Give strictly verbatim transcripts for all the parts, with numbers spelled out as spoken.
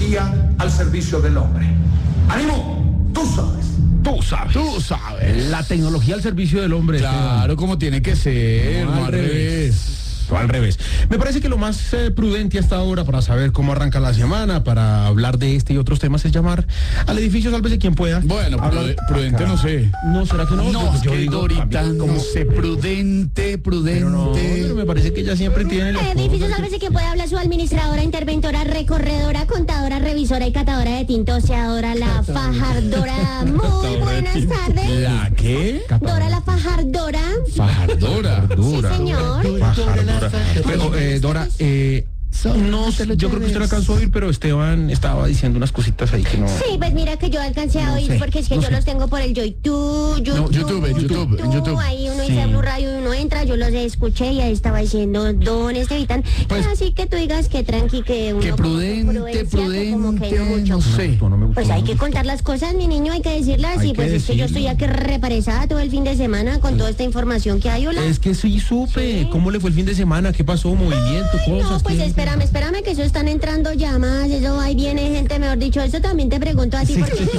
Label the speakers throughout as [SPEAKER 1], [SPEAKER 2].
[SPEAKER 1] tecnología al servicio del hombre. ¡Ánimo! Tú sabes.
[SPEAKER 2] Tú sabes.
[SPEAKER 3] Tú sabes.
[SPEAKER 2] La tecnología al servicio del hombre.
[SPEAKER 3] Claro, como tiene que ser,
[SPEAKER 2] No,
[SPEAKER 3] no
[SPEAKER 2] al
[SPEAKER 3] al
[SPEAKER 2] revés.
[SPEAKER 3] revés.
[SPEAKER 2] O al revés. Me parece que lo más eh, prudente hasta ahora para saber cómo arranca la semana, para hablar de este y otros temas, es llamar al edificio Sálvese quien pueda.
[SPEAKER 3] Bueno,
[SPEAKER 2] Hablar-
[SPEAKER 3] prude- prudente no sé.
[SPEAKER 2] No, ¿será que no?
[SPEAKER 3] No, es
[SPEAKER 2] Yo
[SPEAKER 3] que
[SPEAKER 2] digo,
[SPEAKER 3] Dorita,
[SPEAKER 2] también,
[SPEAKER 3] no
[SPEAKER 2] como-
[SPEAKER 3] sé, prudente, prudente.
[SPEAKER 2] Pero no, pero me parece que ella siempre tiene las
[SPEAKER 4] Edificio,
[SPEAKER 2] cosas.
[SPEAKER 4] sálvese que puede hablar su administradora, interventora, recorredora, contadora, revisora y catadora de tinto, oseadora, la fajardora. Muy buenas tardes.
[SPEAKER 3] ¿La qué?
[SPEAKER 4] Dora la fajardora.
[SPEAKER 3] Fajardora.
[SPEAKER 2] Dura.
[SPEAKER 4] Sí, señor.
[SPEAKER 2] Fajardora. Pero, eh, Dora, eh, no, sé, yo creo que usted lo alcanzó a oír, pero Esteban estaba diciendo unas cositas ahí que no...
[SPEAKER 4] Sí, pues mira que yo alcancé a
[SPEAKER 2] No
[SPEAKER 4] oír
[SPEAKER 2] sé,
[SPEAKER 4] porque es que
[SPEAKER 2] no
[SPEAKER 4] yo
[SPEAKER 2] sé.
[SPEAKER 4] los tengo por el YouTube, YouTube,
[SPEAKER 3] YouTube, en YouTube, en YouTube.
[SPEAKER 4] Ahí uno
[SPEAKER 2] Sí.
[SPEAKER 4] dice Blue Radio y uno entra, yo los escuché y ahí estaba diciendo Don Estevitan.
[SPEAKER 3] Pues-
[SPEAKER 4] Así que tú digas que tranqui, que uno
[SPEAKER 3] Que
[SPEAKER 4] como
[SPEAKER 3] prudente,
[SPEAKER 4] prudencia, que como que no
[SPEAKER 3] prudente,
[SPEAKER 4] mucho.
[SPEAKER 3] no sé.
[SPEAKER 2] No, no me gustó,
[SPEAKER 4] Pues
[SPEAKER 2] no
[SPEAKER 4] hay
[SPEAKER 2] me
[SPEAKER 4] que
[SPEAKER 2] gustó.
[SPEAKER 4] contar las cosas, mi niño, hay que decirlas.
[SPEAKER 2] Hay
[SPEAKER 4] Y pues
[SPEAKER 2] que
[SPEAKER 4] es que yo
[SPEAKER 2] decirlo.
[SPEAKER 4] estoy aquí represada todo el fin de semana con toda esta información que hay, hola.
[SPEAKER 2] Es que sí supe.
[SPEAKER 4] Sí.
[SPEAKER 2] ¿Cómo le fue el fin de semana? ¿Qué pasó? ¿Movimiento?
[SPEAKER 4] Ay,
[SPEAKER 2] ¿Cosas?
[SPEAKER 4] no, pues
[SPEAKER 2] ¿Qué?
[SPEAKER 4] espérame, espérame, que eso están entrando llamadas, eso ahí viene gente, mejor dicho, eso también te pregunto a ti.
[SPEAKER 2] Sí.
[SPEAKER 4] Porque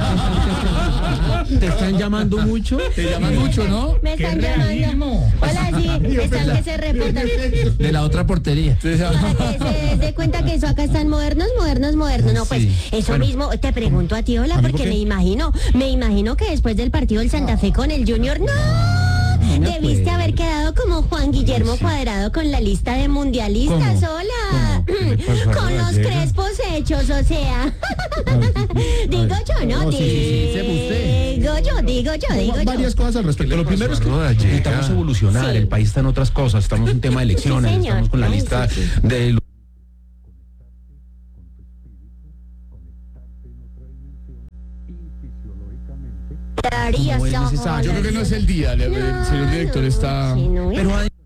[SPEAKER 2] ¿Te están llamando mucho?
[SPEAKER 3] Te llaman mucho, ¿no?
[SPEAKER 4] me están llamando. Hola, sí, están que se reportan.
[SPEAKER 2] De la otra portería.
[SPEAKER 3] Te llaman-
[SPEAKER 4] Para que se dé cuenta que eso acá están modernos, modernos, modernos. No, pues
[SPEAKER 2] Sí.
[SPEAKER 4] eso
[SPEAKER 2] Bueno.
[SPEAKER 4] mismo te pregunto a ti, hola,
[SPEAKER 2] ¿A mí por
[SPEAKER 4] porque
[SPEAKER 2] qué?
[SPEAKER 4] me imagino, me imagino que después del partido del Santa Fe con el Junior, no,
[SPEAKER 2] me
[SPEAKER 4] debiste
[SPEAKER 2] acuerdo.
[SPEAKER 4] haber quedado como Juan Guillermo
[SPEAKER 2] Sí.
[SPEAKER 4] Cuadrado con la lista de mundialistas,
[SPEAKER 2] ¿Cómo?
[SPEAKER 4] hola,
[SPEAKER 2] ¿Cómo? ¿Qué le pasó a
[SPEAKER 4] con
[SPEAKER 2] la
[SPEAKER 4] los
[SPEAKER 2] gallega?
[SPEAKER 4] crespos hechos, o sea, digo yo, ¿no?
[SPEAKER 2] No, sí, sí, sí, sepa usted.
[SPEAKER 4] Digo yo, digo yo, digo yo.
[SPEAKER 2] Varias cosas al respecto. Lo primero es que necesitamos evolucionar.
[SPEAKER 4] Sí.
[SPEAKER 2] El país está en otras cosas. Estamos en tema de elecciones.
[SPEAKER 4] Sí, señor.
[SPEAKER 2] Estamos con la
[SPEAKER 4] Ay,
[SPEAKER 2] lista
[SPEAKER 4] sí, sí.
[SPEAKER 2] de los...
[SPEAKER 4] Daría
[SPEAKER 2] Como es
[SPEAKER 4] ojos.
[SPEAKER 2] necesario.
[SPEAKER 3] Yo creo que no es el día, le- el señor director
[SPEAKER 4] no,
[SPEAKER 3] está...
[SPEAKER 4] sí, no,
[SPEAKER 2] Pero hay-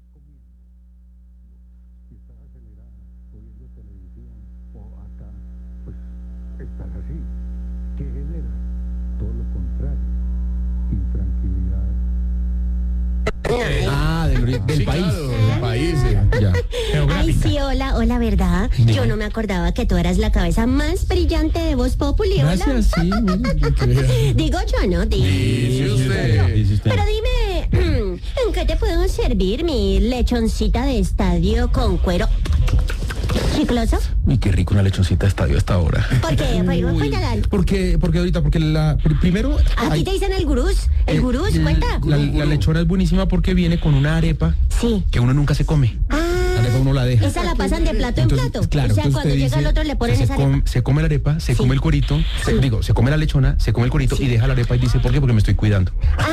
[SPEAKER 5] Estás así. ¿Qué genera? Todo lo contrario. Intranquilidad.
[SPEAKER 2] Ah, del, del
[SPEAKER 3] Sí,
[SPEAKER 2] país.
[SPEAKER 3] claro, del país. eh.
[SPEAKER 2] Ya.
[SPEAKER 4] Ay, sí, hola, hola, ¿verdad?
[SPEAKER 2] Dime.
[SPEAKER 4] Yo no me acordaba que tú eras la cabeza más brillante de Voz Populi, hola.
[SPEAKER 2] Gracias, sí. mire.
[SPEAKER 4] Digo yo, ¿no? Digo
[SPEAKER 3] Dice usted.
[SPEAKER 2] Dice usted.
[SPEAKER 4] Pero dime, ¿en qué te puedo servir mi lechoncita de estadio con cuero chicloso?
[SPEAKER 2] Uy, qué rico una lechoncita de estadio hasta ahora.
[SPEAKER 4] ¿Por qué? Pues, cuéntala.
[SPEAKER 2] Porque, porque ahorita, porque la pr- primero
[SPEAKER 4] ¿A
[SPEAKER 2] hay-
[SPEAKER 4] ti te dicen el gurús? ¿El
[SPEAKER 2] eh,
[SPEAKER 4] gurús?
[SPEAKER 2] l-
[SPEAKER 4] Cuenta.
[SPEAKER 2] La, la lechona es buenísima porque viene con una arepa
[SPEAKER 4] Sí.
[SPEAKER 2] que uno nunca se come. La
[SPEAKER 4] Ah,
[SPEAKER 2] arepa uno la deja.
[SPEAKER 4] esa la pasan de plato en
[SPEAKER 2] Entonces,
[SPEAKER 4] plato.
[SPEAKER 2] claro,
[SPEAKER 4] o sea,
[SPEAKER 2] entonces
[SPEAKER 4] cuando
[SPEAKER 2] usted
[SPEAKER 4] llega
[SPEAKER 2] dice,
[SPEAKER 4] el otro le ponen
[SPEAKER 2] se,
[SPEAKER 4] esa
[SPEAKER 2] come,
[SPEAKER 4] arepa.
[SPEAKER 2] se come la arepa, se
[SPEAKER 4] Sí.
[SPEAKER 2] come el cuerito, se-
[SPEAKER 4] Sí.
[SPEAKER 2] digo, se come la lechona, se come el cuerito
[SPEAKER 4] Sí.
[SPEAKER 2] y deja la arepa y dice, ¿por qué? Porque me estoy cuidando.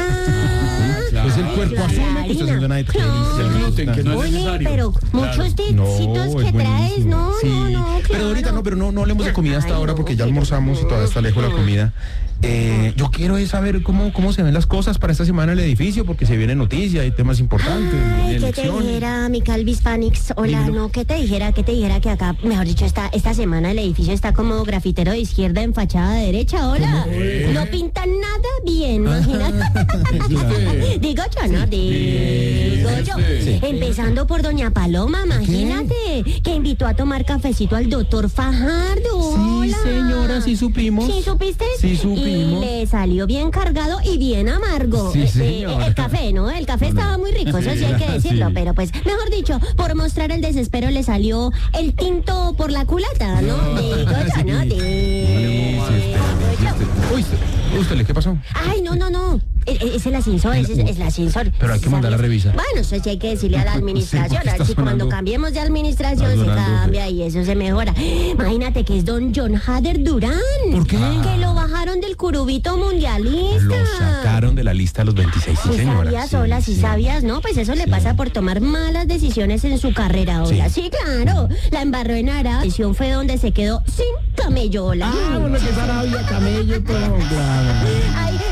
[SPEAKER 4] Ah,
[SPEAKER 3] claro.
[SPEAKER 2] Es el cuerpo
[SPEAKER 4] la
[SPEAKER 2] asume que está
[SPEAKER 4] harina.
[SPEAKER 2] haciendo una dieta.
[SPEAKER 4] No.
[SPEAKER 3] El gluten, que no es
[SPEAKER 4] Oye,
[SPEAKER 3] necesario.
[SPEAKER 4] pero muchos tipsitos
[SPEAKER 2] es
[SPEAKER 4] que traes,
[SPEAKER 2] buenísimo.
[SPEAKER 4] no,
[SPEAKER 2] Sí,
[SPEAKER 4] no, no, claro.
[SPEAKER 2] Pero ahorita no, pero no, no hablemos de comida hasta
[SPEAKER 4] Ay,
[SPEAKER 2] ahora
[SPEAKER 4] no,
[SPEAKER 2] porque ya
[SPEAKER 4] pero-
[SPEAKER 2] almorzamos y todavía está lejos la comida. Eh, yo quiero es saber cómo, cómo se ven las cosas para esta semana en el edificio porque se viene noticia, hay temas importantes,
[SPEAKER 4] Ay, ¿qué te
[SPEAKER 2] elecciones.
[SPEAKER 4] dijera, mi Calvis Panix? Hola,
[SPEAKER 2] Dímelo.
[SPEAKER 4] no, ¿qué te dijera? ¿Qué te dijera que acá, mejor dicho, esta, esta semana el edificio está como grafitero de izquierda en fachada derecha? Hola, no pintan nada bien, imagínate.
[SPEAKER 3] Usted.
[SPEAKER 4] Digo yo, ¿no? Digo yo.
[SPEAKER 3] Sí.
[SPEAKER 4] Empezando por doña Paloma, imagínate, que invitó a tomar cafecito al doctor Fajardo.
[SPEAKER 2] Sí,
[SPEAKER 4] Hola.
[SPEAKER 2] señora, sí supimos.
[SPEAKER 4] ¿Sí supiste?
[SPEAKER 2] Sí supimos.
[SPEAKER 4] Y le salió bien cargado y bien amargo.
[SPEAKER 2] Sí,
[SPEAKER 4] Eh,
[SPEAKER 2] señora.
[SPEAKER 4] el café, ¿no? El café estaba muy rico, eso sí hay que decirlo,
[SPEAKER 2] Sí.
[SPEAKER 4] pero pues, mejor dicho, por mostrar el desespero le salió el tinto por la culata, ¿no? Digo yo, ¿no? Digo
[SPEAKER 2] Sí, usted, sí,
[SPEAKER 4] yo.
[SPEAKER 2] usted. Uy, usted- ústele, ¿qué pasó?
[SPEAKER 4] Ay, no, no, no. Es, es el ascensor, es, es el ascensor.
[SPEAKER 2] Pero hay que mandarla a
[SPEAKER 4] ¿Sabes?
[SPEAKER 2] revisar.
[SPEAKER 4] Bueno, eso sí hay que decirle a la
[SPEAKER 2] Sí,
[SPEAKER 4] administración.
[SPEAKER 2] porque
[SPEAKER 4] a ver
[SPEAKER 2] está
[SPEAKER 4] si cuando
[SPEAKER 2] sonando-
[SPEAKER 4] cambiemos de administración
[SPEAKER 2] está
[SPEAKER 4] se
[SPEAKER 2] sonando
[SPEAKER 4] cambia y eso se mejora. Imagínate que es don John Hader Durán.
[SPEAKER 2] ¿Por qué?
[SPEAKER 4] Que lo bajaron del curubito mundialista.
[SPEAKER 2] Lo sacaron de la lista de los veintiséis, sí,
[SPEAKER 4] ¿Sí
[SPEAKER 2] señora.
[SPEAKER 4] sabías, hola, sí, sabías, ¿no? Pues eso le
[SPEAKER 2] Sí.
[SPEAKER 4] pasa por tomar malas decisiones en su carrera, hola. Sí,
[SPEAKER 2] Sí.
[SPEAKER 4] claro. La embarró en Ara. La decisión fue donde se quedó sin camello, hola.
[SPEAKER 2] Ah, bueno, que Sarabia, camello, todo, claro.
[SPEAKER 4] Ay, espérame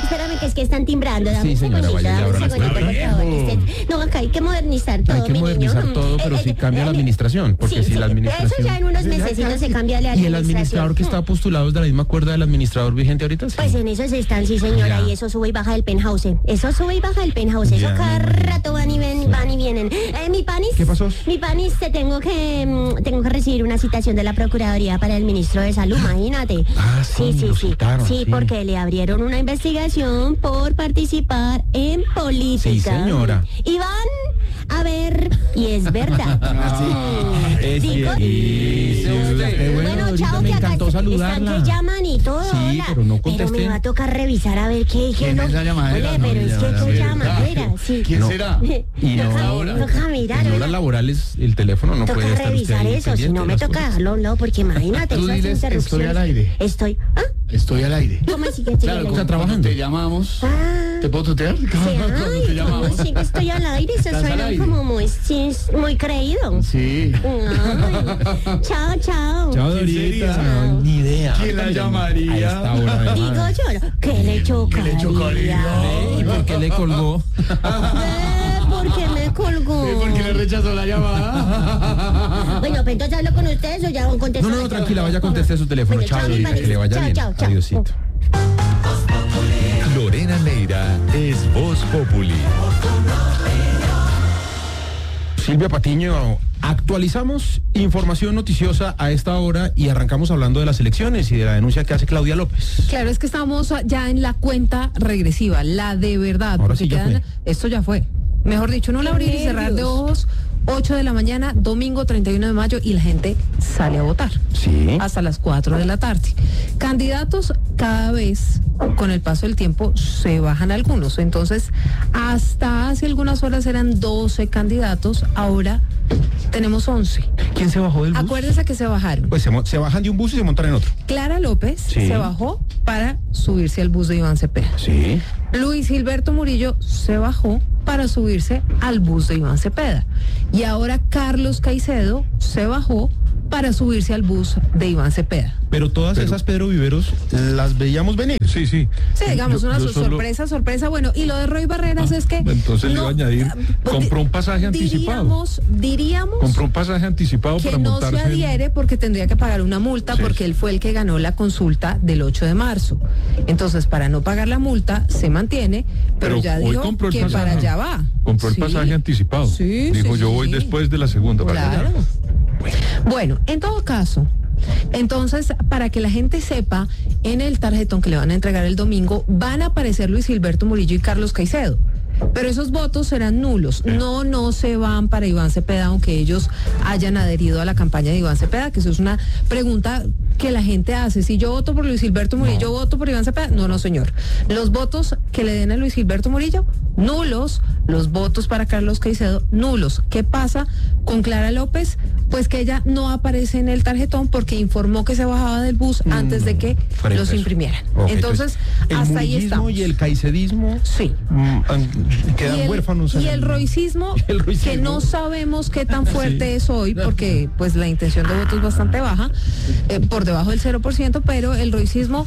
[SPEAKER 4] que es que están timbrando. Dame
[SPEAKER 2] Sí,
[SPEAKER 4] un
[SPEAKER 2] señora,
[SPEAKER 4] segundito,
[SPEAKER 2] vaya,
[SPEAKER 4] dame un
[SPEAKER 2] abra la
[SPEAKER 4] segundito, por
[SPEAKER 2] puerta.
[SPEAKER 4] favor. Este, No, acá hay que modernizar todo,
[SPEAKER 2] Hay que
[SPEAKER 4] mi
[SPEAKER 2] modernizar
[SPEAKER 4] niño.
[SPEAKER 2] todo, pero
[SPEAKER 4] Eh,
[SPEAKER 2] sí
[SPEAKER 4] eh,
[SPEAKER 2] cambia la
[SPEAKER 4] eh,
[SPEAKER 2] administración, porque
[SPEAKER 4] sí,
[SPEAKER 2] si
[SPEAKER 4] sí,
[SPEAKER 2] la
[SPEAKER 4] Eso ya
[SPEAKER 2] administración...
[SPEAKER 4] en unos mesecitos se cambia la
[SPEAKER 2] ¿Y el
[SPEAKER 4] administración.
[SPEAKER 2] administrador que está postulado es de la misma cuerda del administrador vigente ahorita? Sí.
[SPEAKER 4] Pues en eso se están, sí señora,
[SPEAKER 2] Ya.
[SPEAKER 4] y eso sube y baja del penthouse. Eso sube y baja del penthouse. Eso
[SPEAKER 2] Ya,
[SPEAKER 4] cada
[SPEAKER 2] me imagino.
[SPEAKER 4] rato van y ven, van y vienen. Eh, mi panis.
[SPEAKER 2] ¿Qué pasó?
[SPEAKER 4] Mi panis, te tengo que mm, tengo que recibir una citación de la Procuraduría para el ministro de Salud, imagínate.
[SPEAKER 2] Ah, sí,
[SPEAKER 4] sí,
[SPEAKER 2] lo
[SPEAKER 4] sí.
[SPEAKER 2] citaron,
[SPEAKER 4] sí,
[SPEAKER 2] sí.
[SPEAKER 4] porque le abrieron una investigación por participar en política.
[SPEAKER 2] Sí, señora.
[SPEAKER 4] Y van a ver, y es verdad. Mm,
[SPEAKER 2] Es
[SPEAKER 4] digo-
[SPEAKER 2] cierto.
[SPEAKER 1] usted.
[SPEAKER 2] Eh,
[SPEAKER 4] bueno,
[SPEAKER 2] ahorita
[SPEAKER 4] chao,
[SPEAKER 2] me
[SPEAKER 4] que acá
[SPEAKER 2] encantó
[SPEAKER 4] están
[SPEAKER 2] saludarla.
[SPEAKER 4] que llaman y todo.
[SPEAKER 2] Sí,
[SPEAKER 4] hola.
[SPEAKER 2] pero no
[SPEAKER 4] me
[SPEAKER 2] contesté.
[SPEAKER 4] va a tocar revisar a ver qué, qué
[SPEAKER 3] ¿Quién
[SPEAKER 4] lo-
[SPEAKER 3] es la llamadera?
[SPEAKER 4] Oye, pero
[SPEAKER 3] No,
[SPEAKER 4] es
[SPEAKER 3] ya,
[SPEAKER 4] que
[SPEAKER 3] la
[SPEAKER 4] qué
[SPEAKER 3] verdad.
[SPEAKER 4] llamadera, sí.
[SPEAKER 3] ¿Quién
[SPEAKER 2] No.
[SPEAKER 3] será?
[SPEAKER 2] Y no,
[SPEAKER 4] Toca-
[SPEAKER 3] ahora.
[SPEAKER 4] toca mirar,
[SPEAKER 2] en
[SPEAKER 4] oiga.
[SPEAKER 2] horas laborales el teléfono no
[SPEAKER 4] Toca
[SPEAKER 2] puede estar usted
[SPEAKER 4] revisar
[SPEAKER 2] ahí
[SPEAKER 4] eso, si
[SPEAKER 2] pendiente
[SPEAKER 4] no
[SPEAKER 2] de
[SPEAKER 4] me
[SPEAKER 2] las
[SPEAKER 4] toca
[SPEAKER 2] cosas.
[SPEAKER 4] dejarlo a un lado, porque imagínate
[SPEAKER 3] Tú
[SPEAKER 4] esas
[SPEAKER 3] diles, estoy
[SPEAKER 4] interrupciones.
[SPEAKER 3] al aire.
[SPEAKER 4] Estoy, ¿ah?
[SPEAKER 3] Estoy al aire.
[SPEAKER 4] ¿Cómo así que estoy
[SPEAKER 3] Claro,
[SPEAKER 4] al
[SPEAKER 3] cuando
[SPEAKER 4] aire?
[SPEAKER 2] trabajando.
[SPEAKER 3] te llamamos.
[SPEAKER 4] Ah.
[SPEAKER 3] ¿Te puedo tutear?
[SPEAKER 4] Sí,
[SPEAKER 3] Cuando te
[SPEAKER 4] ay, ¿cómo
[SPEAKER 3] llamamos.
[SPEAKER 4] así que estoy al aire? Eso
[SPEAKER 3] ¿Estás al
[SPEAKER 4] suena
[SPEAKER 3] aire?
[SPEAKER 4] como muy, sí, muy creído.
[SPEAKER 3] Sí.
[SPEAKER 4] Ay, chao, chao.
[SPEAKER 2] Chao,
[SPEAKER 3] ¿Quién sería?
[SPEAKER 2] Dorita. No, ni idea.
[SPEAKER 3] ¿Quién la llamaría?
[SPEAKER 2] A esta hora, además.
[SPEAKER 4] Digo yo, ¿qué le chocaría?
[SPEAKER 3] le chocaría?
[SPEAKER 2] ¿Y por qué le colgó?
[SPEAKER 4] Eh, ¿Por qué me colgó?
[SPEAKER 3] Sí, porque le rechazó la llamada.
[SPEAKER 4] Bueno, pues entonces hablo con ustedes o ya van
[SPEAKER 2] No,
[SPEAKER 4] contestando.
[SPEAKER 2] no, no, tranquila, vaya a contestar su teléfono.
[SPEAKER 4] Bueno,
[SPEAKER 2] Chao,
[SPEAKER 4] chao,
[SPEAKER 2] Dorita,
[SPEAKER 4] mi
[SPEAKER 2] que le vaya
[SPEAKER 4] chao,
[SPEAKER 2] bien.
[SPEAKER 4] chao, chao.
[SPEAKER 2] Adiosito.
[SPEAKER 6] Lorena Neira es Voz Populi.
[SPEAKER 2] Silvia Patiño, actualizamos información noticiosa a esta hora y arrancamos hablando de las elecciones y de la denuncia que hace Claudia López.
[SPEAKER 7] Claro, es que estamos ya en la cuenta regresiva, la de verdad.
[SPEAKER 2] Ahora
[SPEAKER 7] porque
[SPEAKER 2] sí ya
[SPEAKER 7] quedan-
[SPEAKER 2] fue.
[SPEAKER 7] esto ya fue. Mejor dicho, en un abrir y cerrar de ojos, ocho de la mañana, domingo treinta y uno de mayo, y la gente sale a votar.
[SPEAKER 2] Sí.
[SPEAKER 7] Hasta las cuatro de la tarde. Candidatos, cada vez, con el paso del tiempo, se bajan algunos. Entonces, hasta hace algunas horas eran doce candidatos, ahora tenemos once.
[SPEAKER 2] ¿Quién se bajó del bus?
[SPEAKER 7] Acuérdense que se bajaron.
[SPEAKER 2] Pues se, mo- se bajan de un bus y se montan en otro.
[SPEAKER 7] Clara López
[SPEAKER 2] Sí.
[SPEAKER 7] se bajó para subirse al bus de Iván Cepeda.
[SPEAKER 2] Sí.
[SPEAKER 7] Luis Gilberto Murillo se bajó para subirse al bus de Iván Cepeda. Y ahora Carlos Caicedo se bajó para subirse al bus de Iván Cepeda.
[SPEAKER 2] Pero todas esas, Pedro Viveros, las veíamos venir.
[SPEAKER 1] Sí, sí.
[SPEAKER 7] Sí, digamos,
[SPEAKER 1] Yo-
[SPEAKER 7] una
[SPEAKER 1] yo
[SPEAKER 7] so-
[SPEAKER 1] solo-
[SPEAKER 7] sorpresa, sorpresa. Bueno, y lo de Roy Barreras es que...
[SPEAKER 1] Entonces le iba a añadir,
[SPEAKER 7] eh,
[SPEAKER 1] compró un pasaje anticipado.
[SPEAKER 7] Diríamos, diríamos
[SPEAKER 1] Compró un pasaje anticipado
[SPEAKER 7] que
[SPEAKER 1] para
[SPEAKER 7] no
[SPEAKER 1] montarse
[SPEAKER 7] se
[SPEAKER 1] en-
[SPEAKER 7] adhiere porque tendría que pagar una multa
[SPEAKER 1] Sí.
[SPEAKER 7] porque él fue el que ganó la consulta del ocho de marzo. Entonces, para no pagar la multa, se mantiene, pero,
[SPEAKER 1] Pero
[SPEAKER 7] ya
[SPEAKER 1] hoy
[SPEAKER 7] dijo
[SPEAKER 1] compró el
[SPEAKER 7] que
[SPEAKER 1] pasaje.
[SPEAKER 7] para allá va.
[SPEAKER 1] Compró el
[SPEAKER 7] Sí.
[SPEAKER 1] pasaje anticipado.
[SPEAKER 7] Sí,
[SPEAKER 1] Dijo,
[SPEAKER 7] sí,
[SPEAKER 1] yo
[SPEAKER 7] sí,
[SPEAKER 1] voy
[SPEAKER 7] sí.
[SPEAKER 1] después de la segunda para
[SPEAKER 7] Claro.
[SPEAKER 1] allá.
[SPEAKER 7] Bueno, en todo caso, entonces, para que la gente sepa, en el tarjetón que le van a entregar el domingo, van a aparecer Luis Gilberto Murillo y Carlos Caicedo. Pero esos votos serán nulos. No, no se van para Iván Cepeda, aunque ellos hayan adherido a la campaña de Iván Cepeda, que eso es una pregunta que la gente hace. Si yo voto por Luis Gilberto Murillo, ¿yo voto por Iván Cepeda? No, no, señor. Los votos que le den a Luis Gilberto Murillo, nulos. Los votos para Carlos Caicedo, nulos. ¿Qué pasa con Clara López? Pues que ella no aparece en el tarjetón porque informó que se bajaba del bus antes de que
[SPEAKER 2] Fuera
[SPEAKER 7] los
[SPEAKER 2] impreso.
[SPEAKER 7] imprimieran.
[SPEAKER 2] Ok,
[SPEAKER 7] Entonces,
[SPEAKER 2] el
[SPEAKER 7] hasta ahí
[SPEAKER 2] murillismo
[SPEAKER 7] estamos.
[SPEAKER 2] y el caicedismo
[SPEAKER 7] Sí.
[SPEAKER 2] mm, an- quedan
[SPEAKER 7] Y el,
[SPEAKER 2] huérfanos.
[SPEAKER 7] y
[SPEAKER 2] en-
[SPEAKER 7] el roicismo,
[SPEAKER 2] el roicismo.
[SPEAKER 7] que no sabemos qué tan fuerte
[SPEAKER 2] Sí.
[SPEAKER 7] es hoy, porque pues la intención de voto es bastante baja, eh, por debajo del cero por ciento, pero el roicismo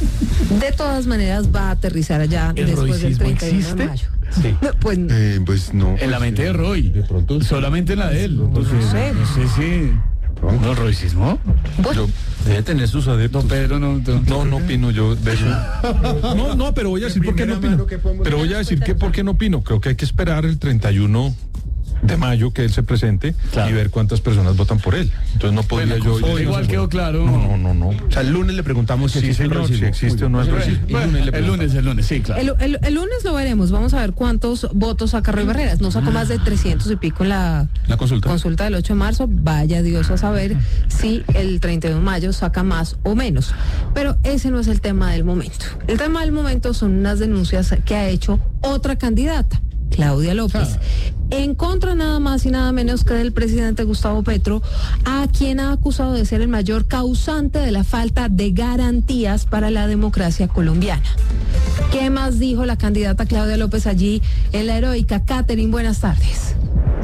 [SPEAKER 7] de todas maneras va a aterrizar allá
[SPEAKER 3] ¿El
[SPEAKER 7] después del
[SPEAKER 3] roicismo
[SPEAKER 7] treinta y uno
[SPEAKER 3] existe?
[SPEAKER 7] de mayo.
[SPEAKER 2] Sí.
[SPEAKER 7] Pues
[SPEAKER 2] Eh, pues no.
[SPEAKER 3] En la
[SPEAKER 2] pues,
[SPEAKER 3] mente
[SPEAKER 2] eh,
[SPEAKER 3] de Roy.
[SPEAKER 2] De pronto sí.
[SPEAKER 3] Solamente en la de él. Porque,
[SPEAKER 7] No sé.
[SPEAKER 3] No sé si. ¿No, roicismo?
[SPEAKER 1] Yo- debe tener sus adeptos.
[SPEAKER 3] No, Pedro, no. No,
[SPEAKER 1] No, no opino yo de eso. No, no, pero voy a decir por qué no opino. Pero voy a decir que por qué no opino. Creo que hay que esperar el treinta y uno de mayo que él se presente
[SPEAKER 3] Claro.
[SPEAKER 1] y ver cuántas personas votan por él. Entonces no podría
[SPEAKER 3] Bueno,
[SPEAKER 1] yo...
[SPEAKER 3] hoy igual quedó claro.
[SPEAKER 1] No, no, no, no.
[SPEAKER 2] O sea, el lunes le preguntamos si
[SPEAKER 1] Sí,
[SPEAKER 2] existe el
[SPEAKER 1] señor, si
[SPEAKER 2] racismo.
[SPEAKER 1] existe o no el
[SPEAKER 2] Muy bien.
[SPEAKER 1] racismo.
[SPEAKER 2] El
[SPEAKER 3] Bueno,
[SPEAKER 2] lunes le
[SPEAKER 3] el
[SPEAKER 2] preguntamos.
[SPEAKER 3] lunes, el lunes, sí, claro.
[SPEAKER 7] El, el- el lunes lo veremos, vamos a ver cuántos votos saca Roy Barreras. No sacó más de trescientos y pico en la
[SPEAKER 2] La consulta.
[SPEAKER 7] consulta del ocho de marzo. Vaya Dios a saber si el treinta y uno de mayo saca más o menos. Pero ese no es el tema del momento. El tema del momento son unas denuncias que ha hecho otra candidata, Claudia López, en contra nada más y nada menos que del presidente Gustavo Petro, a quien ha acusado de ser el mayor causante de la falta de garantías para la democracia colombiana. ¿Qué más dijo la candidata Claudia López allí en la heroica? Catherine, buenas tardes.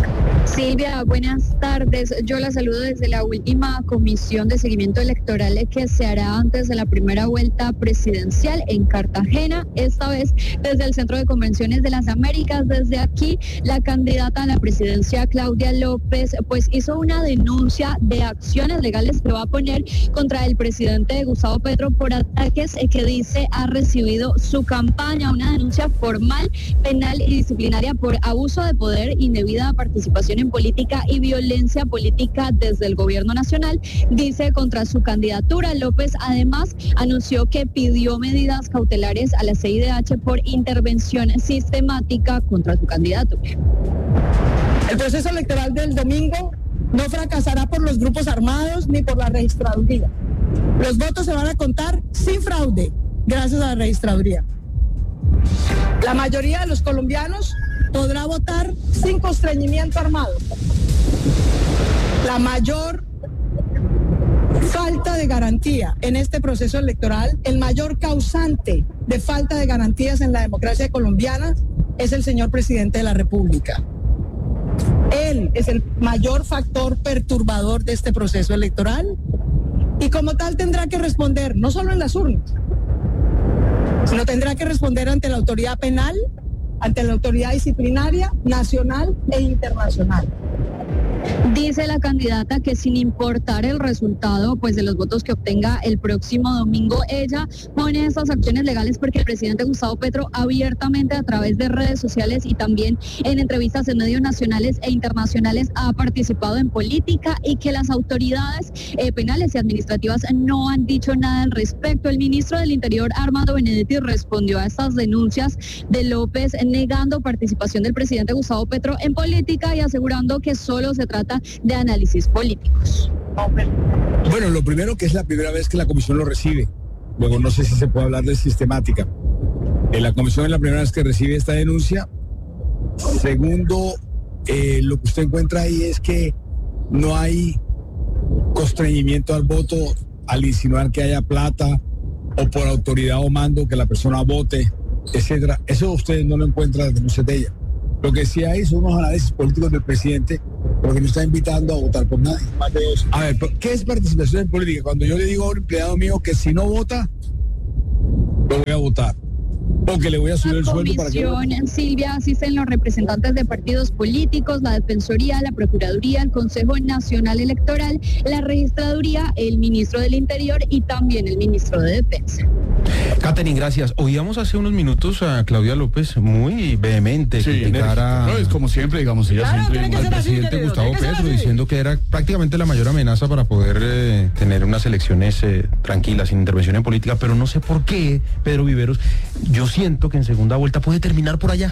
[SPEAKER 8] Silvia, buenas tardes. Yo la saludo desde la última comisión de seguimiento electoral que se hará antes de la primera vuelta presidencial en Cartagena, esta vez desde el Centro de Convenciones de las Américas. Desde aquí, la candidata a la presidencia, Claudia López, pues hizo una denuncia de acciones legales que va a poner contra el presidente Gustavo Petro por ataques que dice ha recibido su campaña, una denuncia formal, penal y disciplinaria por abuso de poder, indebida participación en política y violencia política desde el gobierno nacional, dice contra su candidatura. López además anunció que pidió medidas cautelares a la C I D H por intervención sistemática contra su candidatura.
[SPEAKER 9] El proceso electoral del domingo no fracasará por los grupos armados ni por la registraduría. Los votos se van a contar sin fraude, gracias a la registraduría. La mayoría de los colombianos podrá votar sin constreñimiento armado. La mayor falta de garantía en este proceso electoral, el mayor causante de falta de garantías en la democracia colombiana es el señor presidente de la República. Él es el mayor factor perturbador de este proceso electoral y como tal tendrá que responder no solo en las urnas, sino tendrá que responder ante la autoridad penal, ante la autoridad disciplinaria nacional e internacional.
[SPEAKER 8] Dice la candidata que sin importar el resultado pues de los votos que obtenga el próximo domingo, ella pone estas acciones legales porque el presidente Gustavo Petro abiertamente a través de redes sociales y también en entrevistas en medios nacionales e internacionales ha participado en política y que las autoridades eh, penales y administrativas no han dicho nada al respecto. El ministro del Interior, Armando Benedetti, respondió a estas denuncias de López negando participación del presidente Gustavo Petro en política y asegurando que solo se trata de análisis políticos.
[SPEAKER 10] Bueno, lo primero que es la primera vez que la comisión lo recibe. Luego no sé si se puede hablar de sistemática. Eh, la comisión es la primera vez que recibe esta denuncia. Segundo, eh, lo que usted encuentra ahí es que no hay constreñimiento al voto al insinuar que haya plata o por autoridad o mando que la persona vote, etcétera. Eso ustedes no lo encuentran en las denuncias de ella. Lo que sí hay son unos análisis políticos del presidente, porque no está invitando a votar por nadie. Más de dos. A ver, ¿qué es participación en política? Cuando yo le digo a un empleado mío que si no vota, lo voy a votar. O que le voy a subir el sueldo para que...
[SPEAKER 8] En Silvia asisten los representantes de partidos políticos, la Defensoría, la Procuraduría, el Consejo Nacional Electoral, la Registraduría, el Ministro del Interior y también el Ministro de Defensa.
[SPEAKER 2] Catherine, gracias. Oíamos hace unos minutos a Claudia López muy vehemente
[SPEAKER 3] sí,
[SPEAKER 2] criticar a...
[SPEAKER 3] No, es como siempre, digamos, ella
[SPEAKER 9] Claro,
[SPEAKER 3] siempre...
[SPEAKER 9] tiene que
[SPEAKER 2] al
[SPEAKER 9] ser
[SPEAKER 2] presidente
[SPEAKER 9] así,
[SPEAKER 2] Gustavo
[SPEAKER 9] tiene que ser
[SPEAKER 2] Petro,
[SPEAKER 9] así.
[SPEAKER 2] diciendo que era prácticamente la mayor amenaza para poder eh, tener unas elecciones eh, tranquilas, sin intervención en política, pero no sé por qué, Pedro Viveros, yo siento que en segunda vuelta puede terminar por allá.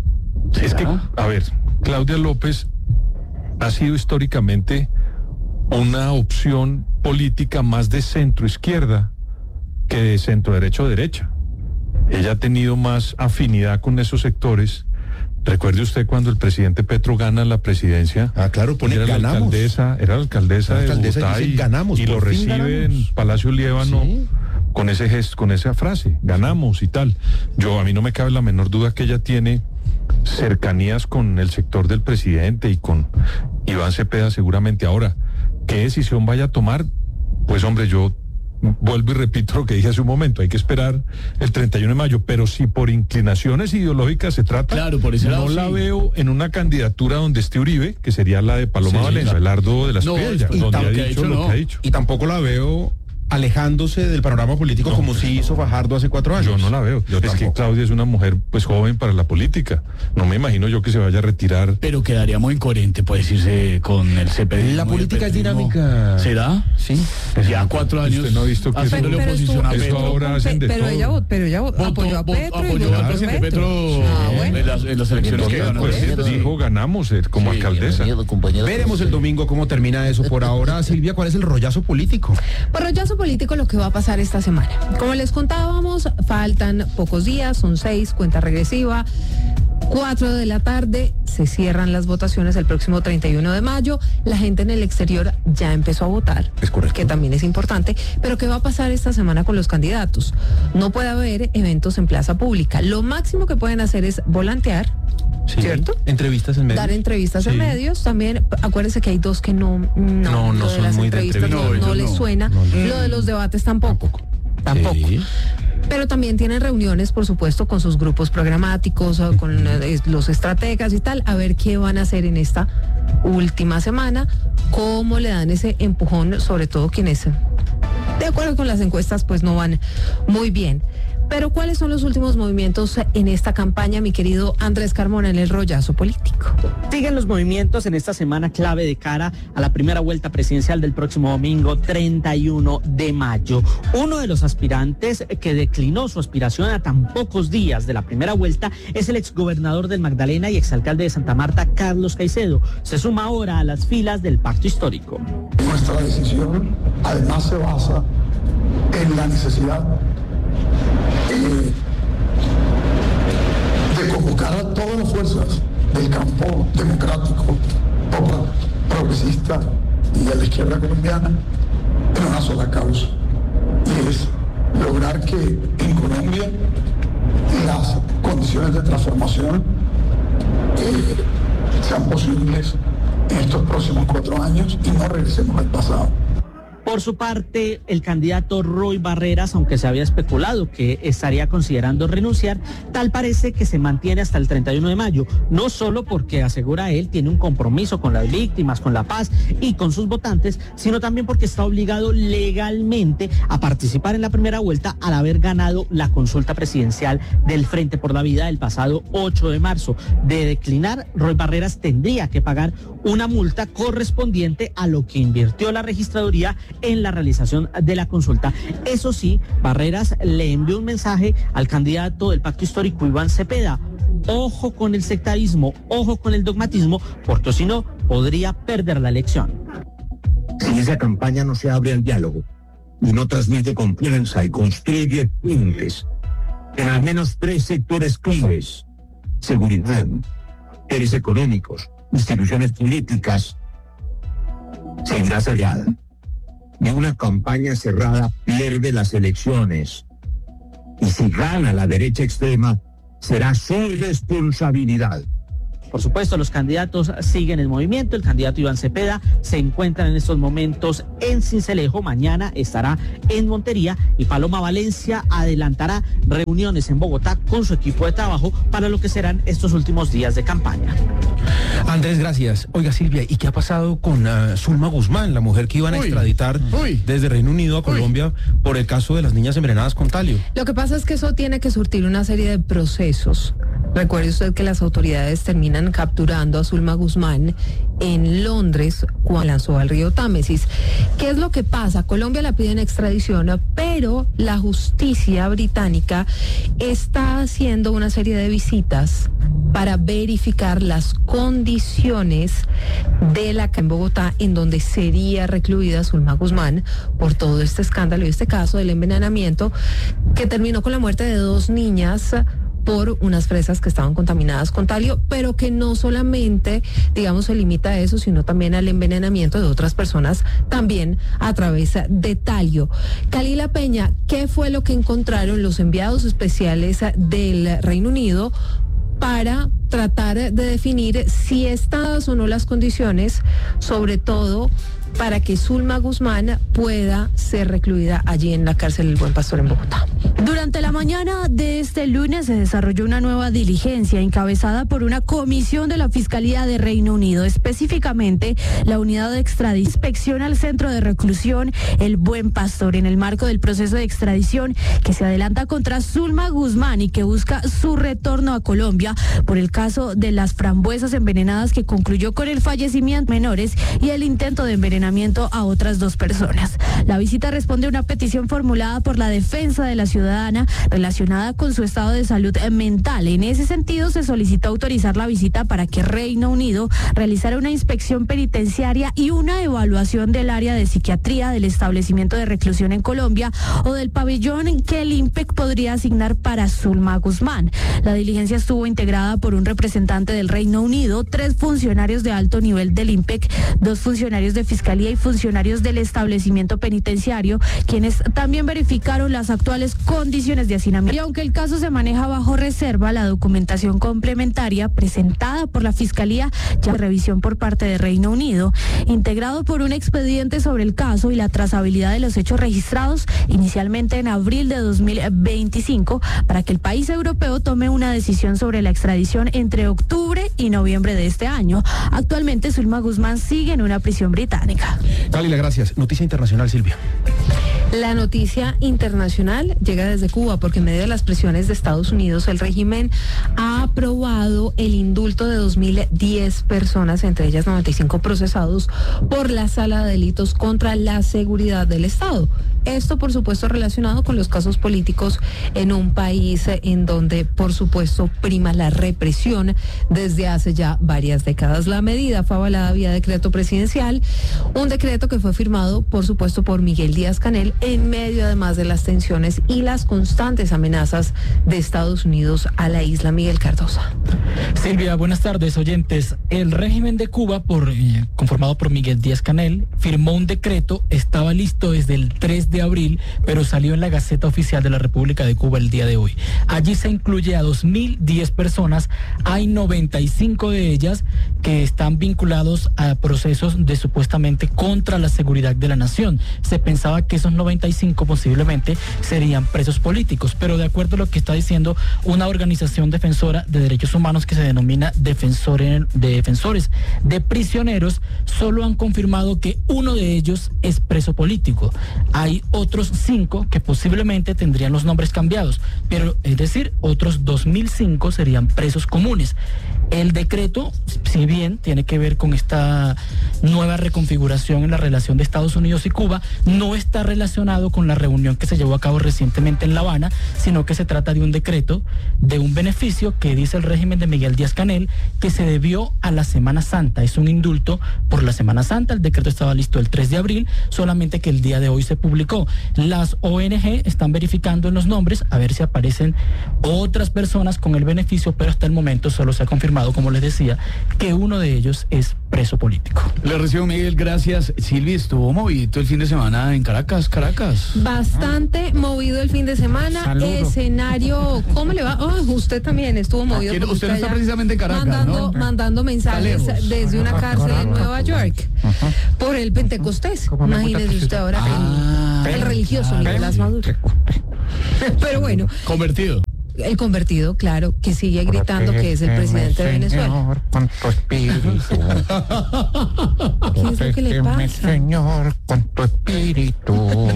[SPEAKER 1] Es que, a ver, Claudia López ha sido históricamente una opción política más de centro-izquierda que de centro-derecho-derecha. Ella ha tenido más afinidad con esos sectores. Recuerde usted cuando el presidente Petro gana la presidencia.
[SPEAKER 2] Ah, claro, pone
[SPEAKER 1] era
[SPEAKER 2] ganamos.
[SPEAKER 1] La alcaldesa, era la alcaldesa,
[SPEAKER 2] La
[SPEAKER 1] de
[SPEAKER 2] alcaldesa
[SPEAKER 1] Bogotá
[SPEAKER 2] dice,
[SPEAKER 1] y,
[SPEAKER 2] ganamos,
[SPEAKER 1] y
[SPEAKER 2] por
[SPEAKER 1] lo
[SPEAKER 2] fin
[SPEAKER 1] recibe
[SPEAKER 2] ganamos.
[SPEAKER 1] en Palacio Líbano.
[SPEAKER 2] Sí.
[SPEAKER 1] Con ese gesto, con esa frase, ganamos y tal. Yo, a mí no me cabe la menor duda que ella tiene cercanías con el sector del presidente y con Iván Cepeda seguramente. Ahora, ¿qué decisión vaya a tomar? Pues hombre, yo vuelvo y repito lo que dije hace un momento, hay que esperar el treinta y uno de mayo, pero si por inclinaciones ideológicas se trata,
[SPEAKER 3] claro, por ese
[SPEAKER 1] no
[SPEAKER 3] lado,
[SPEAKER 1] la
[SPEAKER 3] sí.
[SPEAKER 1] veo en una candidatura donde esté Uribe, que sería la de Paloma
[SPEAKER 3] Sí,
[SPEAKER 1] Valencia,
[SPEAKER 3] claro.
[SPEAKER 1] el Ardo de las
[SPEAKER 3] No,
[SPEAKER 1] Piedras,
[SPEAKER 3] y
[SPEAKER 1] donde ha
[SPEAKER 3] tampoco
[SPEAKER 1] dicho,
[SPEAKER 3] ha dicho,
[SPEAKER 1] lo
[SPEAKER 3] no.
[SPEAKER 1] que ha dicho.
[SPEAKER 2] Y tampoco la veo alejándose del panorama político
[SPEAKER 1] No,
[SPEAKER 2] como sí hizo Fajardo hace cuatro años.
[SPEAKER 1] Yo no la veo.
[SPEAKER 2] Yo
[SPEAKER 1] es que
[SPEAKER 2] tampoco.
[SPEAKER 1] Claudia es una mujer pues joven para la política. No me imagino yo que se vaya a retirar.
[SPEAKER 3] Pero quedaría muy incoherente, puede decirse, con el C P D.
[SPEAKER 2] La política es dinámica.
[SPEAKER 3] ¿Será?
[SPEAKER 2] Sí.
[SPEAKER 3] Ya cuatro años.
[SPEAKER 1] Usted no ha visto que
[SPEAKER 3] haciéndole
[SPEAKER 7] Pero
[SPEAKER 3] oposición a
[SPEAKER 7] estuvo-
[SPEAKER 1] Eso
[SPEAKER 3] Petro.
[SPEAKER 1] ahora hacen de
[SPEAKER 7] pero
[SPEAKER 1] todo.
[SPEAKER 7] ella, vot- pero ella vot-
[SPEAKER 3] Votó-
[SPEAKER 7] apoyó a
[SPEAKER 3] vot-
[SPEAKER 7] Petro y
[SPEAKER 3] apoyó
[SPEAKER 7] votó
[SPEAKER 3] al
[SPEAKER 7] por
[SPEAKER 3] presidente
[SPEAKER 7] Petro.
[SPEAKER 3] Petro
[SPEAKER 7] Ah, bueno.
[SPEAKER 3] en, las, en las elecciones que ganó.
[SPEAKER 1] Pues
[SPEAKER 3] Sí, sí.
[SPEAKER 1] dijo ganamos eh, como
[SPEAKER 3] Sí,
[SPEAKER 1] alcaldesa.
[SPEAKER 2] Veremos el domingo cómo termina eso. Por ahora, Silvia, ¿cuál es el rollazo político?
[SPEAKER 7] Por rollazo político lo que va a pasar esta semana. Como les contábamos, faltan pocos días, son seis, cuenta regresiva. Cuatro de la tarde se cierran las votaciones el próximo treinta y uno de mayo. La gente en el exterior ya empezó a votar,
[SPEAKER 2] Es correcto.
[SPEAKER 7] que también es importante. Pero ¿qué va a pasar esta semana con los candidatos? No puede haber eventos en plaza pública. Lo máximo que pueden hacer es volantear
[SPEAKER 2] Sí.
[SPEAKER 7] ¿Cierto?
[SPEAKER 2] Entrevistas en medios.
[SPEAKER 7] Dar entrevistas
[SPEAKER 2] Sí.
[SPEAKER 7] en medios. También, acuérdense que hay dos que no, no,
[SPEAKER 2] No, no
[SPEAKER 7] lo de
[SPEAKER 2] son
[SPEAKER 7] las
[SPEAKER 2] muy de
[SPEAKER 7] entrevistas no,
[SPEAKER 2] entrevistas.
[SPEAKER 7] no
[SPEAKER 3] No,
[SPEAKER 7] les
[SPEAKER 3] ellos no.
[SPEAKER 7] suena.
[SPEAKER 2] No, no.
[SPEAKER 7] Lo de los debates tampoco. Tampoco.
[SPEAKER 2] Sí.
[SPEAKER 7] Pero también tienen reuniones, por supuesto, con sus grupos programáticos, o con eh, los estrategas y tal, a ver qué van a hacer en esta última semana, cómo le dan ese empujón, sobre todo quienes, de acuerdo con las encuestas, pues no van muy bien. Pero ¿cuáles son los últimos movimientos en esta campaña, mi querido Andrés Carmona, en el rollazo político?
[SPEAKER 11] Siguen los movimientos en esta semana clave de cara a la primera vuelta presidencial del próximo domingo treinta y uno de mayo. Uno de los aspirantes que declinó su aspiración a tan pocos días de la primera vuelta es el exgobernador del Magdalena y exalcalde de Santa Marta, Carlos Caicedo. Se suma ahora a las filas del pacto histórico.
[SPEAKER 12] Nuestra decisión además se basa en la necesidad eh, de convocar a todas las fuerzas del campo democrático, popular, progresista y de la izquierda colombiana en una sola causa, y es lograr que en Colombia las condiciones de transformación eh, sean posibles en estos próximos cuatro años y no regresemos al pasado.
[SPEAKER 11] Por su parte, el candidato Roy Barreras, aunque se había especulado que estaría considerando renunciar, tal parece que se mantiene hasta el treinta y uno de mayo, no solo porque, asegura él, tiene un compromiso con las víctimas, con la paz y con sus votantes, sino también porque está obligado legalmente a participar en la primera vuelta al haber ganado la consulta presidencial del Frente por la Vida el pasado ocho de marzo. De declinar, Roy Barreras tendría que pagar una multa correspondiente a lo que invirtió la registraduría en la realización de la consulta. Eso sí, Barreras le envió un mensaje al candidato del pacto histórico, Iván Cepeda: ojo con el sectarismo, ojo con el dogmatismo, porque si no, podría perder la elección.
[SPEAKER 13] Si esa campaña no se abre al diálogo y no transmite confianza y construye puentes en al menos tres sectores claves: seguridad, seres económicos, instituciones políticas, seguirá sellada. Y una campaña cerrada pierde las elecciones. Y si gana la derecha extrema, será su responsabilidad.
[SPEAKER 11] Por supuesto, los candidatos siguen el movimiento. El candidato Iván Cepeda se encuentra en estos momentos en Sincelejo. Mañana estará en Montería y Paloma Valencia adelantará reuniones en Bogotá con su equipo de trabajo para lo que serán estos últimos días de campaña.
[SPEAKER 2] Andrés, gracias. Oiga, Silvia, ¿y qué ha pasado con uh, Zulma Guzmán, la mujer que iban a
[SPEAKER 3] Uy,
[SPEAKER 2] extraditar
[SPEAKER 3] uy.
[SPEAKER 2] desde Reino Unido a Colombia
[SPEAKER 3] Uy.
[SPEAKER 2] por el caso de las niñas envenenadas con talio?
[SPEAKER 7] Lo que pasa es que eso tiene que surtir una serie de procesos. Recuerde usted que las autoridades terminan capturando a Zulma Guzmán en Londres cuando lanzó al río Támesis. ¿Qué es lo que pasa? Colombia la pide en extradición, pero la justicia británica está haciendo una serie de visitas para verificar las condiciones de la en Bogotá en donde sería recluida Zulma Guzmán por todo este escándalo y este caso del envenenamiento que terminó con la muerte de dos niñas por unas fresas que estaban contaminadas con talio, pero que no solamente, digamos, se limita a eso, sino también al envenenamiento de otras personas también a través de talio. Kalila Peña, ¿qué fue lo que encontraron los enviados especiales del Reino Unido para tratar de definir si estadas o no las condiciones, sobre todo para que Zulma Guzmán pueda ser recluida allí en la cárcel El Buen Pastor en Bogotá?
[SPEAKER 14] Durante la mañana de este lunes se desarrolló una nueva diligencia encabezada por una comisión de la Fiscalía de Reino Unido, específicamente la unidad de extradición. Inspección al centro de reclusión El Buen Pastor en el marco del proceso de extradición que se adelanta contra Zulma Guzmán y que busca su retorno a Colombia por el caso de las frambuesas envenenadas que concluyó con el fallecimiento de menores y el intento de envenenamiento a otras dos personas. La visita responde a una petición formulada por la defensa de la ciudadana relacionada con su estado de salud mental. En ese sentido, se solicitó autorizar la visita para que Reino Unido realizara una inspección penitenciaria y una evaluación del área de psiquiatría del establecimiento de reclusión en Colombia o del pabellón que el I N P E C podría asignar para Zulma Guzmán. La diligencia estuvo integrada por un representante del Reino Unido, tres funcionarios de alto nivel del I N P E C, dos funcionarios de fiscalía Fiscalía y funcionarios del establecimiento penitenciario, quienes también verificaron las actuales condiciones de hacinamiento. Y aunque el caso se maneja bajo reserva, la documentación complementaria presentada por la Fiscalía ya de revisión por parte de Reino Unido, integrado por un expediente sobre el caso y la trazabilidad de los hechos registrados inicialmente en abril de dos mil veinticinco, para que el país europeo tome una decisión sobre la extradición entre octubre y noviembre de este año. Actualmente Zulma Guzmán sigue en una prisión británica.
[SPEAKER 2] Dalila, gracias. Noticia internacional, Silvia.
[SPEAKER 7] La noticia internacional llega desde Cuba porque en medio de las presiones de Estados Unidos el régimen ha aprobado el indulto de dos mil diez personas, entre ellas noventa y cinco procesados por la Sala de Delitos contra la Seguridad del Estado. Esto, por supuesto, relacionado con los casos políticos en un país en donde, por supuesto, prima la represión desde hace ya varias décadas. La medida fue avalada vía decreto presidencial, un decreto que fue firmado, por supuesto, por Miguel Díaz-Canel, en medio además de las tensiones y las constantes amenazas de Estados Unidos a la isla. Miguel Cardosa.
[SPEAKER 15] Silvia, buenas tardes, oyentes. El régimen de Cuba, por, eh, conformado por Miguel Díaz-Canel, firmó un decreto, estaba listo desde el tres de abril, pero salió en la Gaceta Oficial de la República de Cuba el día de hoy. Allí se incluye a dos mil diez personas, hay noventa y cinco de ellas que están vinculados a procesos de supuestamente contra la seguridad de la nación. Se pensaba que esos noventa y cinco posiblemente serían presos políticos, pero de acuerdo a lo que está diciendo una organización defensora de derechos humanos que se denomina Defensores, de Defensores de Prisioneros, solo han confirmado que uno de ellos es preso político. Hay otros cinco que posiblemente tendrían los nombres cambiados, pero es decir, otros dos mil cinco serían presos comunes. El decreto, si bien tiene que ver con esta nueva reconfiguración en la relación de Estados Unidos y Cuba, no está relacionado con la reunión que se llevó a cabo recientemente en La Habana, sino que se trata de un decreto de un beneficio que dice el régimen de Miguel Díaz-Canel que se debió a la Semana Santa. Es un indulto por la Semana Santa. El decreto estaba listo el tres de abril, solamente que el día de hoy se publicó. Las O N G están verificando en los nombres a ver si aparecen otras personas con el beneficio, pero hasta el momento solo se ha confirmado, como les decía, que uno de ellos es preso político.
[SPEAKER 3] Le recibo, Miguel, gracias. Silvia, estuvo movidito el fin de semana en Caracas, Caracas.
[SPEAKER 7] Bastante movido el fin de semana.
[SPEAKER 3] Saludo.
[SPEAKER 7] Escenario, ¿cómo le va? Oh, usted también estuvo movido.
[SPEAKER 3] Usted, usted no está precisamente en Caracas,
[SPEAKER 7] mandando,
[SPEAKER 3] ¿no?
[SPEAKER 7] mandando mensajes desde una cárcel en Nueva York por el Pentecostés. Imagínese usted ahora ah, el, el religioso Nicolás Maduro. Pero bueno.
[SPEAKER 3] Convertido.
[SPEAKER 7] El convertido, claro, que sigue gritando que es el presidente de Venezuela.
[SPEAKER 16] Con tu espíritu.
[SPEAKER 7] ¿Qué es lo que le pasa?
[SPEAKER 16] Señor, con tu espíritu.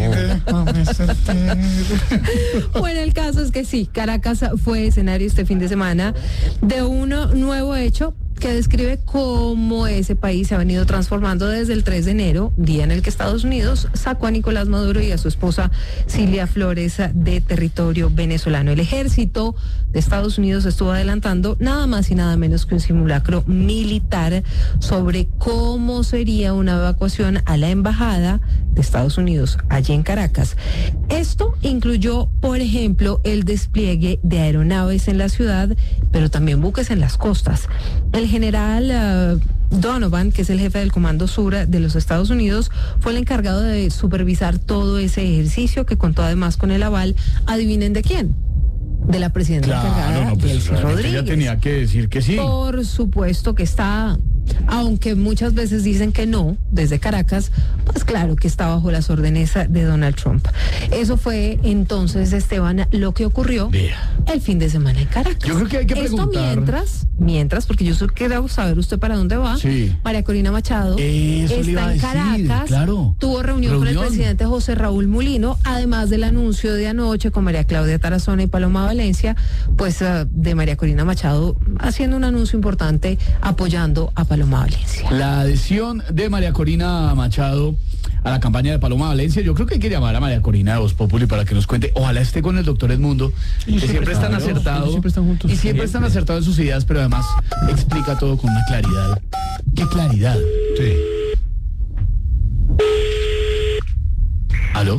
[SPEAKER 7] Bueno, el caso es que sí, Caracas fue escenario este fin de semana de un nuevo hecho que describe cómo ese país se ha venido transformando desde el tres de enero, día en el que Estados Unidos sacó a Nicolás Maduro y a su esposa Cilia Flores de territorio venezolano. El ejército de Estados Unidos estuvo adelantando nada más y nada menos que un simulacro militar sobre cómo sería una evacuación a la embajada de Estados Unidos allí en Caracas. Esto incluyó, por ejemplo, el despliegue de aeronaves en la ciudad, pero también buques en las costas. El general uh, Donovan, que es el jefe del Comando Sur de los Estados Unidos, fue el encargado de supervisar todo ese ejercicio, que contó además con el aval, adivinen de quién, de la presidenta
[SPEAKER 3] claro,
[SPEAKER 7] encargada,
[SPEAKER 3] no, pues,
[SPEAKER 7] Delcy Rodríguez.
[SPEAKER 3] Ella tenía que decir que sí.
[SPEAKER 7] Por supuesto que está, aunque muchas veces dicen que no, desde Caracas, pues claro que está bajo las órdenes de Donald Trump. Eso fue entonces, Esteban, lo que ocurrió
[SPEAKER 3] Vea.
[SPEAKER 7] el fin de semana en Caracas.
[SPEAKER 3] Yo creo que hay que preguntar.
[SPEAKER 7] Esto mientras, mientras, porque yo quiero saber usted para dónde va.
[SPEAKER 3] Sí.
[SPEAKER 7] María Corina Machado
[SPEAKER 3] Eso le iba
[SPEAKER 7] está
[SPEAKER 3] a
[SPEAKER 7] en
[SPEAKER 3] decir,
[SPEAKER 7] Caracas,
[SPEAKER 3] claro.
[SPEAKER 7] tuvo reunión, reunión con el presidente José Raúl Mulino, además del anuncio de anoche con María Claudia Tarazona y Paloma Valencia, pues uh, de María Corina Machado haciendo un anuncio importante apoyando a Paloma Valencia.
[SPEAKER 3] La adhesión de María Corina Machado a la campaña de Paloma Valencia, yo creo que hay que llamar a María Corina de Voz Populi para que nos cuente, ojalá esté con el doctor Edmundo, que siempre están acertados
[SPEAKER 2] siempre están juntos,
[SPEAKER 3] y siempre están acertados en sus ideas, pero además explica todo con una claridad. ¡Qué claridad!
[SPEAKER 2] Sí.
[SPEAKER 3] ¿Aló?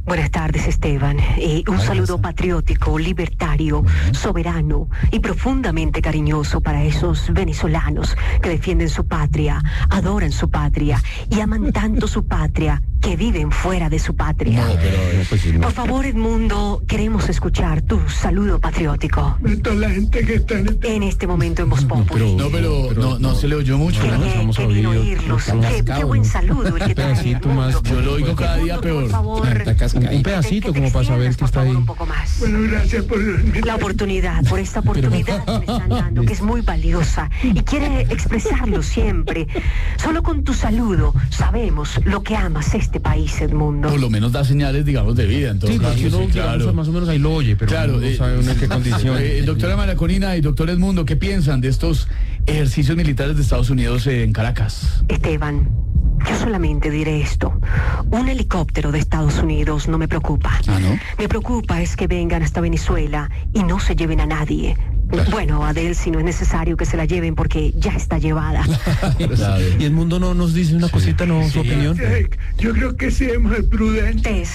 [SPEAKER 17] Buenas tardes, Esteban. Eh, un saludo patriótico, libertario, soberano y profundamente cariñoso para esos venezolanos que defienden su patria, adoran su patria y aman tanto su patria que viven fuera de su patria.
[SPEAKER 1] No, pero, pues, sí, no.
[SPEAKER 17] Por favor, Edmundo, queremos escuchar tu saludo patriótico.
[SPEAKER 12] Toda la gente que está en este...
[SPEAKER 17] En este momento en Voz Populi.
[SPEAKER 3] No, pero, pero no, no se le oyó mucho.
[SPEAKER 17] Qué
[SPEAKER 3] ¿no?
[SPEAKER 17] bien, qué bien oírlos. Qué, qué buen saludo el que trae
[SPEAKER 2] pedacito más.
[SPEAKER 3] Yo lo oigo cada día peor.
[SPEAKER 17] Por favor,
[SPEAKER 2] Un pedacito como para saber que está ahí.
[SPEAKER 17] un poco más.
[SPEAKER 12] Bueno, gracias por...
[SPEAKER 17] La oportunidad, por esta oportunidad que me están dando, que es muy valiosa y quiere expresarlo siempre. Solo con tu saludo sabemos lo que amas este país, Edmundo.
[SPEAKER 3] Por lo menos da señales, digamos, de vida. En todo
[SPEAKER 2] Sí,
[SPEAKER 3] caso,
[SPEAKER 2] porque uno,
[SPEAKER 3] sí, claro.
[SPEAKER 2] digamos, más o menos ahí lo oye, pero
[SPEAKER 3] Claro,
[SPEAKER 2] no
[SPEAKER 3] eh,
[SPEAKER 2] sabe uno en qué condición.
[SPEAKER 3] Eh, doctora María Corina y doctor Edmundo, ¿qué piensan de estos ejercicios militares de Estados Unidos en Caracas?
[SPEAKER 17] Esteban, yo solamente diré esto. Un helicóptero de Estados Unidos no me preocupa.
[SPEAKER 3] ¿Ah, no?
[SPEAKER 17] Me preocupa es que vengan hasta Venezuela y no se lleven a nadie. Bueno, a Delcy no es necesario que se la lleven porque ya está llevada.
[SPEAKER 2] Y el mundo no nos dice una cosita, no, su opinión.
[SPEAKER 12] Yo creo que seamos prudentes.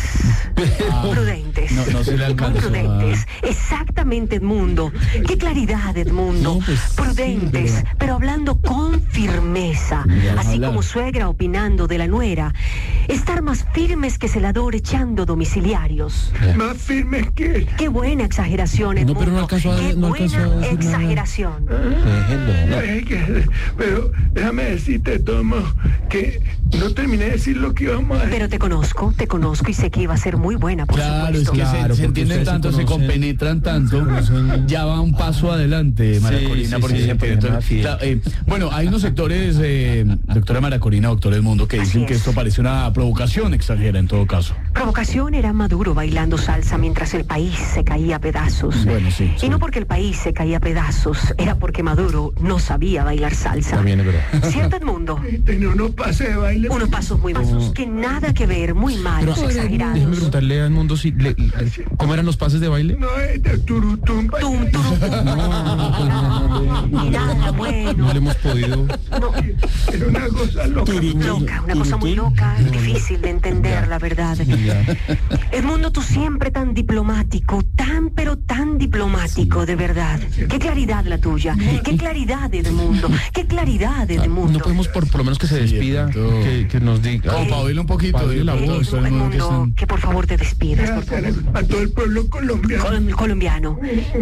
[SPEAKER 17] Prudentes.
[SPEAKER 3] No, no se le alcanza.
[SPEAKER 17] Prudentes. Exactamente, Edmundo. Qué claridad, Edmundo.
[SPEAKER 2] No, pues,
[SPEAKER 17] Prudentes,
[SPEAKER 2] sí, pero...
[SPEAKER 17] pero hablando con firmeza.
[SPEAKER 3] Ya,
[SPEAKER 17] Así
[SPEAKER 3] habla.
[SPEAKER 17] como suegra opinando de la nuera. Estar más firmes que celador echando domiciliarios.
[SPEAKER 12] Más firmes que...
[SPEAKER 17] Qué buena exageración, Edmundo.
[SPEAKER 2] No, pero no alcanzó a-
[SPEAKER 17] Qué
[SPEAKER 2] no
[SPEAKER 17] buena
[SPEAKER 2] alcanzó a decir nada.
[SPEAKER 17] exageración.
[SPEAKER 12] Ay, que- Pero déjame decirte, Tomo, que no terminé de decir lo que íbamos a...
[SPEAKER 17] Pero te conozco, te conozco y sé que iba a ser muy buena, por
[SPEAKER 3] Claro, es
[SPEAKER 17] supuesto.
[SPEAKER 3] que se-
[SPEAKER 2] Claro,
[SPEAKER 3] se,
[SPEAKER 2] porque
[SPEAKER 3] entienden
[SPEAKER 2] ustedes sí
[SPEAKER 3] tanto, se
[SPEAKER 2] conocen-
[SPEAKER 3] compenetran tanto,
[SPEAKER 2] conocen-
[SPEAKER 3] ya va un paso adelante, María
[SPEAKER 2] Sí,
[SPEAKER 3] Corina,
[SPEAKER 2] sí,
[SPEAKER 3] porque
[SPEAKER 2] sí,
[SPEAKER 3] siempre...
[SPEAKER 2] pero
[SPEAKER 3] entonces,
[SPEAKER 2] nada,
[SPEAKER 3] claro, eh, bueno, hay unos sectores, eh, doctora María Corina, doctor Edmundo, que dicen
[SPEAKER 17] Así
[SPEAKER 3] que
[SPEAKER 17] es.
[SPEAKER 3] esto parece una provocación extranjera en todo caso.
[SPEAKER 17] Provocación era Maduro bailando salsa mientras el país se caía a pedazos.
[SPEAKER 3] Bueno, sí, sí.
[SPEAKER 17] Y no porque el país se caía a pedazos, era porque Maduro no sabía bailar salsa.
[SPEAKER 2] También es verdad.
[SPEAKER 17] ¿Cierto, Edmundo?
[SPEAKER 12] Tenía unos pases de baile.
[SPEAKER 17] Unos pasos muy bajos, que nada que ver, muy malos,
[SPEAKER 2] Pero, déjeme
[SPEAKER 17] exagerados.
[SPEAKER 2] preguntarle al mundo si le- le- cómo eran los pases de baile.
[SPEAKER 12] No, es de turutum.
[SPEAKER 17] Tum, turum, tum. Ni nada, bueno.
[SPEAKER 2] No le hemos podido.
[SPEAKER 17] No,
[SPEAKER 12] Era una cosa loca.
[SPEAKER 17] loca, una cosa muy loca, difícil de entender, la verdad. Edmundo, tú siempre tan diplomático, tan pero tan diplomático, de verdad. Qué claridad la tuya, qué claridad, Edmundo, qué claridad, Edmundo.
[SPEAKER 2] No podemos por, por lo menos que se despida,
[SPEAKER 3] de pronto.
[SPEAKER 2] que, que nos diga.
[SPEAKER 3] Como para oírle un poquito,
[SPEAKER 2] Para oírle la
[SPEAKER 3] de-
[SPEAKER 2] voz,
[SPEAKER 3] doctor Edmundo, que
[SPEAKER 17] Edmundo,
[SPEAKER 3] están-
[SPEAKER 17] que por favor te despidas, por favor.
[SPEAKER 12] A todo el pueblo colombiano.
[SPEAKER 17] Col- colombiano.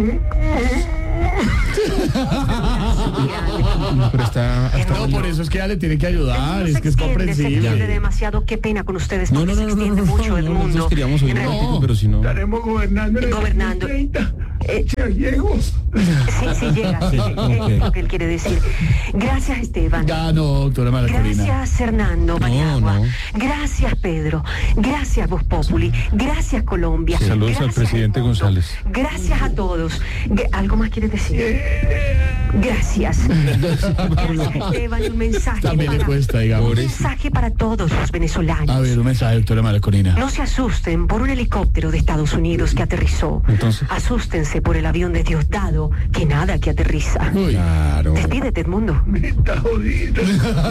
[SPEAKER 2] Pero está hasta
[SPEAKER 3] No, por eso es que ya le tiene que ayudar, es que es
[SPEAKER 17] Se extiende
[SPEAKER 3] comprensible.
[SPEAKER 17] demasiado, qué pena con ustedes,
[SPEAKER 2] No,
[SPEAKER 17] porque
[SPEAKER 2] no,
[SPEAKER 17] se
[SPEAKER 2] no, no, no,
[SPEAKER 17] extiende
[SPEAKER 2] no,
[SPEAKER 17] mucho,
[SPEAKER 2] no,
[SPEAKER 17] Edmundo.
[SPEAKER 2] nosotros queríamos oír
[SPEAKER 17] En
[SPEAKER 2] un
[SPEAKER 17] realidad,
[SPEAKER 2] poquito, pero si no.
[SPEAKER 12] Estaremos gobernando en el
[SPEAKER 17] Gobernando.
[SPEAKER 12] dos mil treinta.
[SPEAKER 17] Eh,
[SPEAKER 12] Ya llego.
[SPEAKER 17] Sí, sí, llega, sí, sí, es lo que él quiere decir. Gracias, Esteban.
[SPEAKER 3] Ya no, doctora María Corina.
[SPEAKER 17] Gracias, Hernando Paniagua.
[SPEAKER 2] no.
[SPEAKER 17] Gracias, Pedro. Gracias, Voz Populi. Gracias, Colombia.
[SPEAKER 1] Saludos al
[SPEAKER 17] Gracias,
[SPEAKER 1] presidente
[SPEAKER 17] Edmundo.
[SPEAKER 1] González.
[SPEAKER 17] Gracias a todos. G- ¿Algo más quieres decir? Gracias. Gracias, Esteban. Un mensaje
[SPEAKER 3] También le
[SPEAKER 17] para,
[SPEAKER 3] cuesta, digamos.
[SPEAKER 17] un mensaje para todos los venezolanos.
[SPEAKER 3] A ver, un mensaje, doctora María Corina.
[SPEAKER 17] No se asusten por un helicóptero de Estados Unidos que aterrizó.
[SPEAKER 2] Entonces.
[SPEAKER 17] Asústense por el avión de Diosdado, que nada que aterriza.
[SPEAKER 3] Uy.
[SPEAKER 2] Claro.
[SPEAKER 17] Despídete, Edmundo.
[SPEAKER 12] Está jodido.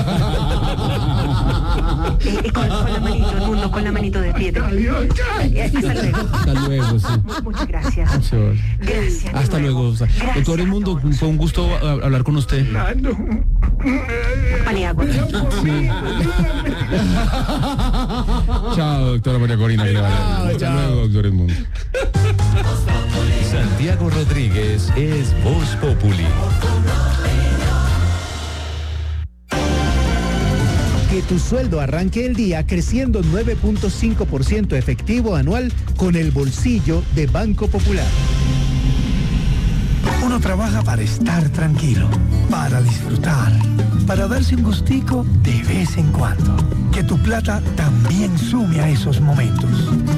[SPEAKER 17] Eh, eh, con, con la manito, Edmundo, con la manito, despídete.
[SPEAKER 12] Adiós,
[SPEAKER 17] Eh, Hasta luego.
[SPEAKER 2] Hasta luego, sí.
[SPEAKER 17] Mu- Muchas gracias. Gracias. de
[SPEAKER 2] Hasta
[SPEAKER 17] nuevo.
[SPEAKER 2] luego.
[SPEAKER 17] Gracias
[SPEAKER 2] Doctor
[SPEAKER 17] a
[SPEAKER 2] Edmundo,
[SPEAKER 17] todos.
[SPEAKER 2] fue un gusto a- hablar con usted.
[SPEAKER 12] Fernando.
[SPEAKER 17] Paniagua.
[SPEAKER 2] Chao, doctora María Corina. que le vaya bien. Hasta
[SPEAKER 3] chao.
[SPEAKER 2] luego, doctor Edmundo.
[SPEAKER 6] Santiago Rodríguez es Voz Populi.
[SPEAKER 18] Que tu sueldo arranque el día creciendo nueve punto cinco por ciento efectivo anual con el bolsillo de Banco Popular.
[SPEAKER 19] Uno trabaja para estar tranquilo, para disfrutar, para darse un gustico de vez en cuando. Que tu plata también sume a esos momentos.